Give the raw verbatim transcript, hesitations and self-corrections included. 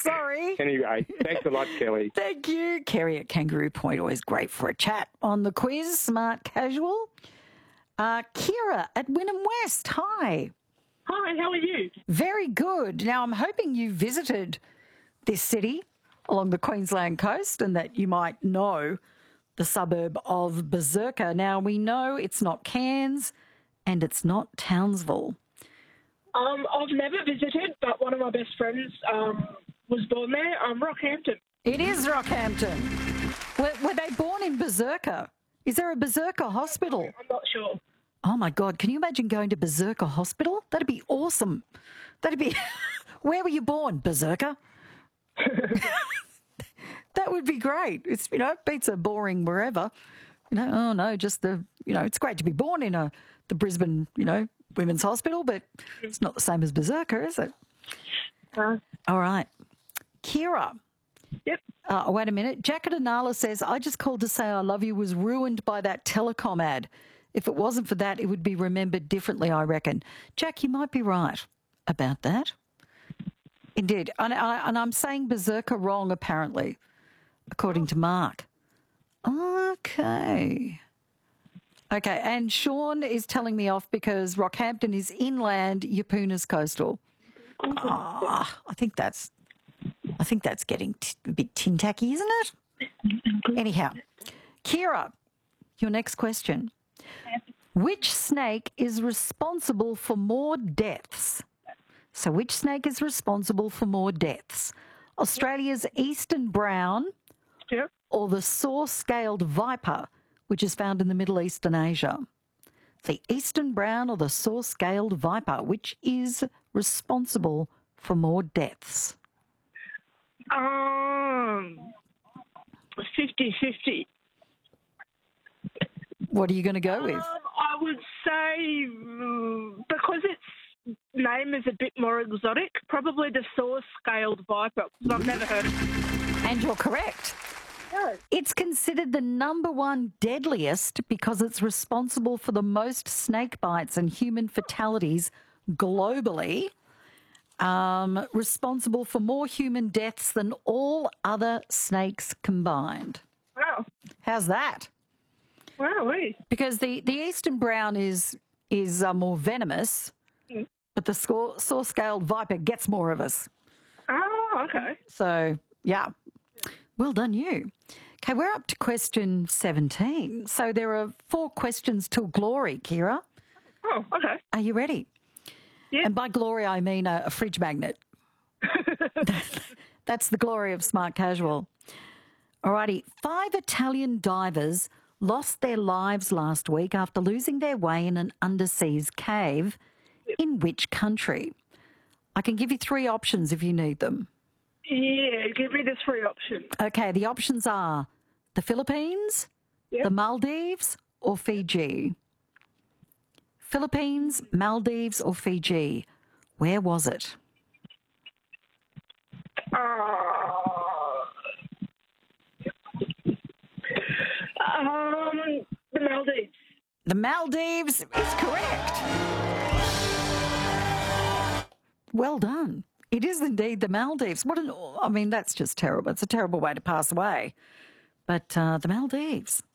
Sorry. Anyway, thanks a lot, Kelly. Thank you. Kerry at Kangaroo Point, always great for a chat on the quiz, smart casual. Uh, Kira at Wynnum West, hi. Hi, how are you? Very good. Now, I'm hoping you visited this city along the Queensland coast and that you might know the suburb of Berserker. Now, we know it's not Cairns and it's not Townsville. Um, I've never visited, but one of my best friends um, was born there, um, Rockhampton. It is Rockhampton. Were, were they born in Berserker? Is there a Berserker hospital? I'm not sure. Oh, my God. Can you imagine going to Berserker Hospital? That'd be awesome. That'd be... Where were you born, Berserker? That would be great. It's, you know, it beats a boring wherever. You know, oh, no, just the, you know, it's great to be born in a the Brisbane, you know, Women's Hospital, but it's not the same as Berserker, is it? Uh, All right. Kira. Yep. Uh, wait a minute. Jacket Anala says, I just called to say I love you was ruined by that telecom ad. If it wasn't for that, it would be remembered differently, I reckon. Jack, you might be right about that. Indeed. And, I, and I'm saying Berserker wrong, apparently, according to Mark. Okay. Okay, and Sean is telling me off because Rockhampton is inland, Yapuna's coastal. Ah, I think that's, I think that's getting t- a bit tin tacky, isn't it? Anyhow, Kira, your next question. Which snake is responsible for more deaths? So which snake is responsible for more deaths? Australia's eastern brown Yep. or the saw-scaled viper, which is found in the Middle East and Asia? The eastern brown or the saw-scaled viper, which is responsible for more deaths? Um, fifty-fifty. What are you going to go with? Um, I would say, mm, because its name is a bit more exotic, probably the saw-scaled viper, because I've never heard of it. And you're correct. No. It's considered the number one deadliest because it's responsible for the most snake bites and human fatalities globally, um, responsible for more human deaths than all other snakes combined. Wow. How's that? Wow. Because the, the eastern brown is is uh, more venomous, Mm. but the saw- saw-scaled viper gets more of us. Oh, okay. So, yeah. Well done, you. Okay, we're up to question seventeen. So there are four questions till glory, Kira. Oh, okay. Are you ready? Yeah. And by glory, I mean a, a fridge magnet. That's the glory of smart casual. Alrighty, five Italian divers lost their lives last week after losing their way in an underseas cave. In which country? I can give you three options if you need them. Yeah, give me the three options. Okay, the options are the Philippines, Yep. the Maldives, or Fiji. Philippines, Maldives, or Fiji. Where was it? Uh, um, the Maldives. The Maldives is correct. Well done. It is indeed the Maldives. What an, I mean, that's just terrible. It's a terrible way to pass away. But uh, the Maldives.